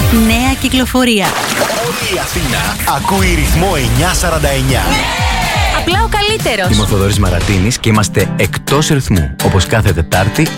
Νέα κυκλοφορία. Όλη η Αθήνα ακούει ρυθμό 949. Απλά ο καλύτερος. Είμαι ο Θοδωρής Μαρατίνης και είμαστε εκτός ρυθμού. Όπως κάθε Τετάρτη